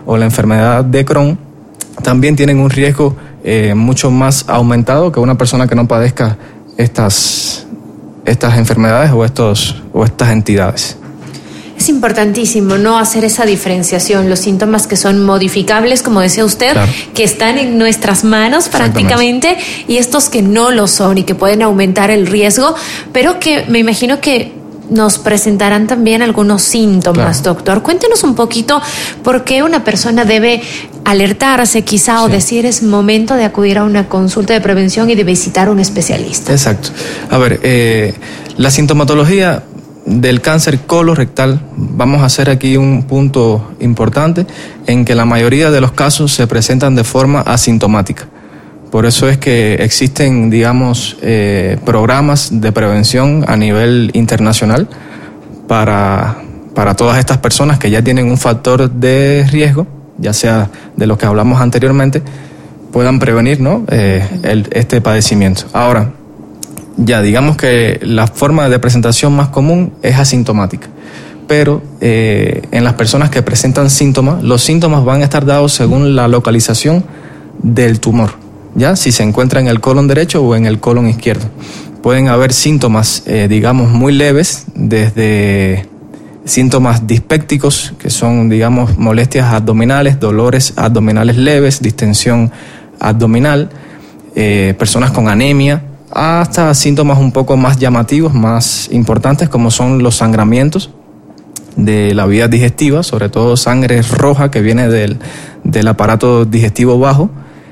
o la enfermedad de Crohn también tienen un riesgo mucho más aumentado que una persona que no padezca estas enfermedades o estas entidades. Es importantísimo no hacer esa diferenciación, los síntomas que son modificables, como decía usted, claro, que están en nuestras manos prácticamente, y estos que no lo son y que pueden aumentar el riesgo, pero que me imagino que nos presentarán también algunos síntomas, claro. Doctor, cuéntenos un poquito por qué una persona debe alertarse quizá o decir es momento de acudir a una consulta de prevención y de visitar a un especialista. Exacto. A ver, la sintomatología del cáncer colorectal, vamos a hacer aquí un punto importante en que la mayoría de los casos se presentan de forma asintomática. Por eso es que existen, digamos, programas de prevención a nivel internacional para todas estas personas que ya tienen un factor de riesgo, ya sea de lo que hablamos anteriormente, puedan prevenir, ¿no? Este padecimiento. Ahora, ya digamos que la forma de presentación más común es asintomática, pero en las personas que presentan síntomas, los síntomas van a estar dados según la localización del tumor, ya si se encuentra en el colon derecho o en el colon izquierdo. Pueden haber síntomas, digamos, muy leves, desde síntomas dispépticos, que son, digamos, molestias abdominales, dolores abdominales leves, distensión abdominal, personas con anemia, hasta síntomas un poco más llamativos, más importantes, como son los sangramientos de la vía digestiva, sobre todo sangre roja que viene del aparato digestivo bajo,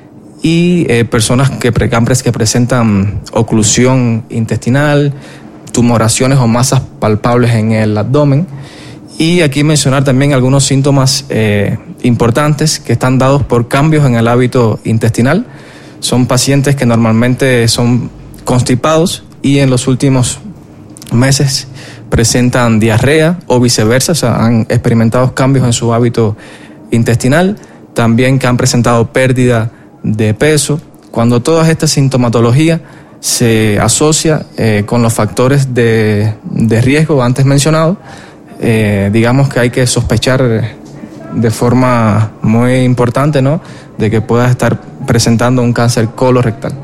y personas que presentan oclusión intestinal, tumoraciones o masas palpables en el abdomen. Y aquí mencionar también algunos síntomas importantes que están dados por cambios en el hábito intestinal. Son pacientes que normalmente son constipados y en los últimos meses presentan diarrea o viceversa, o sea, han experimentado cambios en su hábito intestinal, también que han presentado pérdida de peso. Cuando toda esta sintomatología se asocia con los factores de riesgo antes mencionados, digamos que hay que sospechar de forma muy importante, ¿no?, de que pueda estar presentando un cáncer colorectal.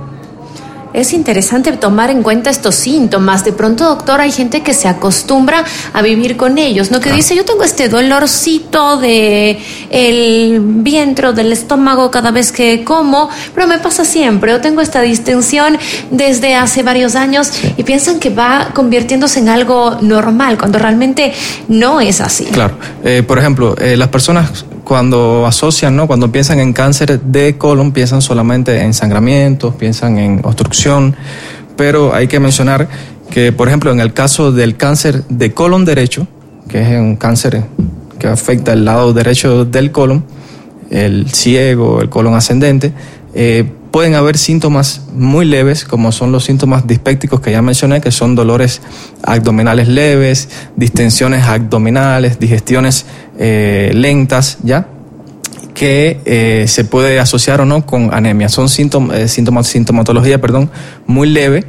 Es interesante tomar en cuenta estos síntomas. De pronto, doctor, hay gente que se acostumbra a vivir con ellos, ¿no? Que dice, yo tengo este dolorcito de el vientre, del estómago cada vez que como, pero me pasa siempre. O tengo esta distensión desde hace varios años, y piensan que va convirtiéndose en algo normal, cuando realmente no es así. Claro. Por ejemplo, las personas cuando asocian, ¿no?, cuando piensan en cáncer de colon, piensan solamente en sangramientos, piensan en obstrucción, pero hay que mencionar que, por ejemplo, en el caso del cáncer de colon derecho, que es un cáncer que afecta el lado derecho del colon, el ciego, el colon ascendente, pueden haber síntomas muy leves, como son los síntomas dispépticos que ya mencioné, que son dolores abdominales leves, distensiones abdominales, digestiones lentas, ¿ya?, que se puede asociar o no con anemia. Son sintomatología muy leve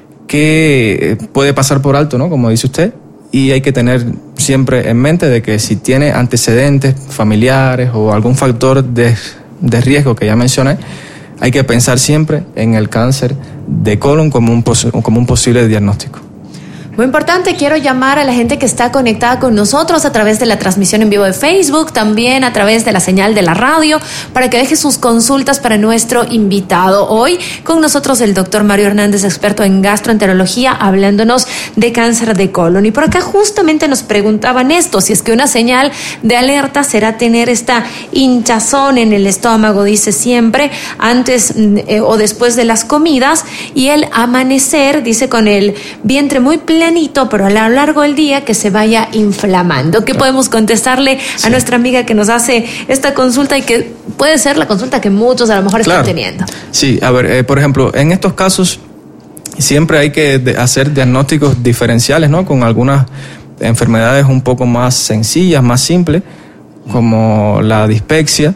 que puede pasar por alto, ¿no?, como dice usted, y hay que tener siempre en mente de que si tiene antecedentes familiares o algún factor de riesgo que ya mencioné, hay que pensar siempre en el cáncer de colon como un posible diagnóstico. Muy importante, quiero llamar a la gente que está conectada con nosotros a través de la transmisión en vivo de Facebook, también a través de la señal de la radio, para que deje sus consultas para nuestro invitado. Hoy con nosotros el doctor Mario Hernández, experto en gastroenterología, hablándonos de cáncer de colon. Y por acá justamente nos preguntaban esto, si es que una señal de alerta será tener esta hinchazón en el estómago, dice siempre, antes o después de las comidas, y el amanecer, dice, con el vientre muy plenito, pero a lo largo del día que se vaya inflamando. ¿Qué podemos contestarle a nuestra amiga que nos hace esta consulta y que puede ser la consulta que muchos a lo mejor están teniendo? Sí, a ver, por ejemplo, en estos casos siempre hay que hacer diagnósticos diferenciales, ¿no?, con algunas enfermedades un poco más sencillas, más simples, como la dispepsia,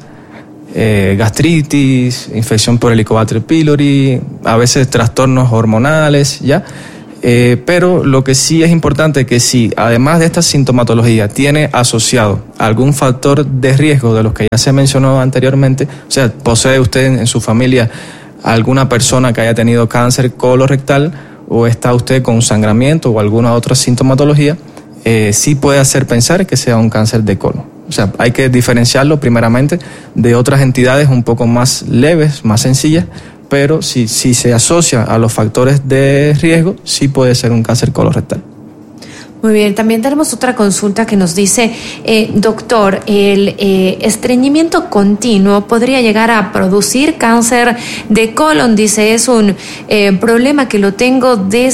gastritis, infección por Helicobacter pylori, a veces trastornos hormonales, ¿ya? Pero lo que sí es importante es que si además de esta sintomatología tiene asociado algún factor de riesgo de los que ya se mencionó anteriormente, o sea, posee usted en su familia alguna persona que haya tenido cáncer colorectal o está usted con sangramiento o alguna otra sintomatología, sí puede hacer pensar que sea un cáncer de colon. O sea, hay que diferenciarlo primeramente de otras entidades un poco más leves, más sencillas, pero si se asocia a los factores de riesgo, sí puede ser un cáncer colorectal. Muy bien, también tenemos otra consulta que nos dice, doctor, el estreñimiento continuo podría llegar a producir cáncer de colon. Dice, es un problema que lo tengo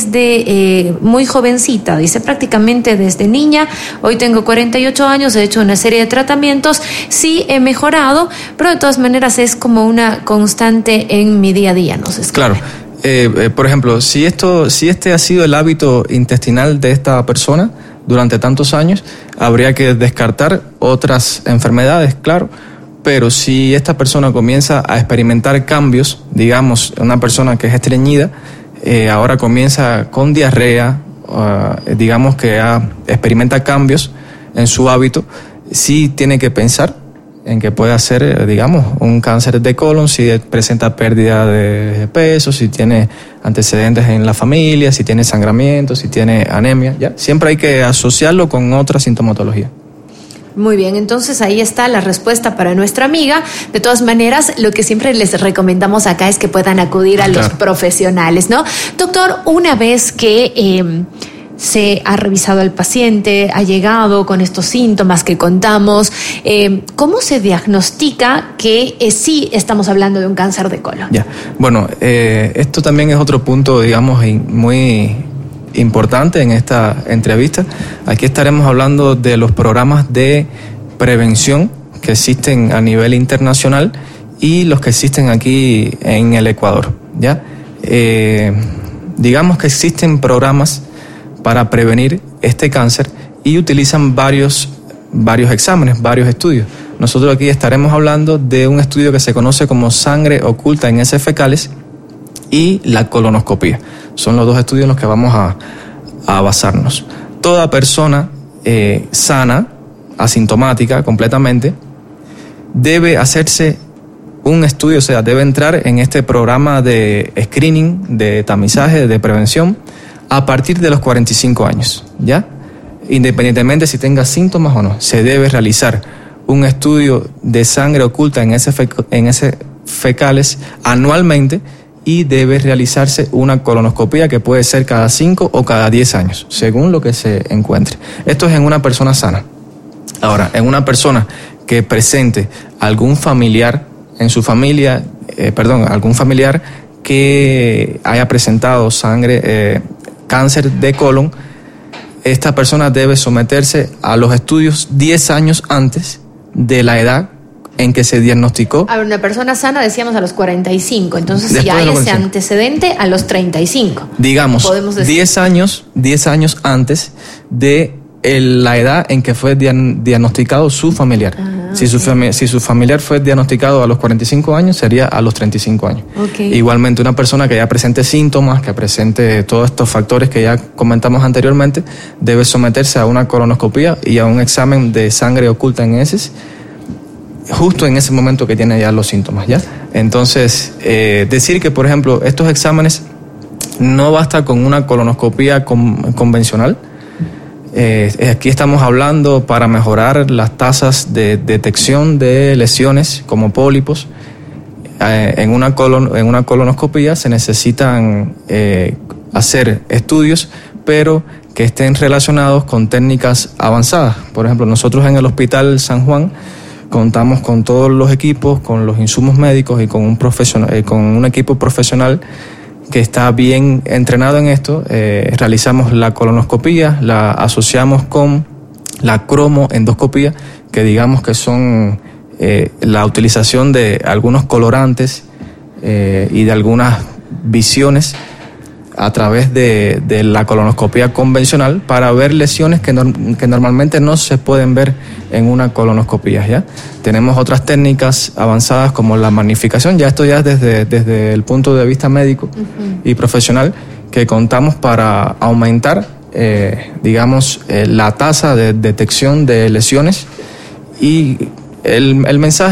desde muy jovencita, dice, prácticamente desde niña. Hoy tengo 48 años, he hecho una serie de tratamientos, sí he mejorado, pero de todas maneras es como una constante en mi día a día, no sé. Claro. Por ejemplo, si este ha sido el hábito intestinal de esta persona durante tantos años, habría que descartar otras enfermedades, claro, pero si esta persona comienza a experimentar cambios, digamos, una persona que es estreñida, ahora comienza con diarrea, digamos que experimenta cambios en su hábito, sí tiene que pensar en que puede ser, digamos, un cáncer de colon si presenta pérdida de peso, si tiene antecedentes en la familia, si tiene sangramiento, si tiene anemia, ¿ya? Siempre hay que asociarlo con otra sintomatología. Muy bien, entonces ahí está la respuesta para nuestra amiga. De todas maneras, lo que siempre les recomendamos acá es que puedan acudir a los profesionales, ¿no? Doctor, una vez que se ha revisado al paciente, ha llegado con estos síntomas que contamos, ¿cómo se diagnostica que sí estamos hablando de un cáncer de colon? Ya, bueno, esto también es otro punto, digamos, muy importante en esta entrevista. Aquí estaremos hablando de los programas de prevención que existen a nivel internacional y los que existen aquí en el Ecuador, ¿ya? Digamos que existen programas para prevenir este cáncer y utilizan varios exámenes, varios estudios. Nosotros aquí estaremos hablando de un estudio que se conoce como sangre oculta en heces fecales y la colonoscopia. Son los dos estudios en los que vamos a basarnos. Toda persona sana, asintomática completamente, debe hacerse un estudio, o sea, debe entrar en este programa de screening, de tamizaje, de prevención, a partir de los 45 años, ¿ya? Independientemente si tenga síntomas o no, se debe realizar un estudio de sangre oculta en heces fecales anualmente y debe realizarse una colonoscopia que puede ser cada 5 o cada 10 años, según lo que se encuentre. Esto es en una persona sana. Ahora, en una persona que presente algún familiar en su familia, algún familiar que haya presentado cáncer de colon, esta persona debe someterse a los estudios 10 años antes de la edad en que se diagnosticó. A ver, una persona sana decíamos a los 45, entonces si hay ese antecedente a los 35. Digamos, 10 años antes de la edad en que fue diagnosticado su familiar. Si su familiar fue diagnosticado a los 45 años, sería a los 35 años. Okay. Igualmente, una persona que ya presente síntomas, que presente todos estos factores que ya comentamos anteriormente, debe someterse a una colonoscopia y a un examen de sangre oculta en heces, justo en ese momento que tiene ya los síntomas, ¿ya? Entonces, decir que, por ejemplo, estos exámenes no basta con una colonoscopia convencional. Aquí estamos hablando para mejorar las tasas de detección de lesiones como pólipos. En una colonoscopia se necesitan hacer estudios, pero que estén relacionados con técnicas avanzadas. Por ejemplo, nosotros en el Hospital San Juan contamos con todos los equipos, con los insumos médicos y con un equipo profesional que está bien entrenado en esto. Realizamos la colonoscopia, la asociamos con la cromoendoscopia, que digamos que son la utilización de algunos colorantes y de algunas visiones a través de la colonoscopia convencional para ver lesiones que normalmente no se pueden ver en una colonoscopia, ¿ya? Tenemos otras técnicas avanzadas como la magnificación, ya esto ya desde el punto de vista médico y profesional, que contamos para aumentar, la tasa de detección de lesiones, y el mensaje